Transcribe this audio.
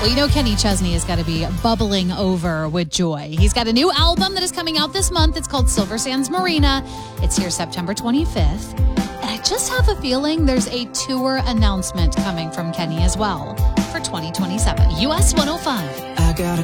Well, you know Kenny Chesney has got to be bubbling over with joy. He's got a new album that is coming out this month. It's called Silver Sands Marina. It's here September 25th. And I just have a feeling there's a tour announcement coming from Kenny as well for 2027. US 105. I got a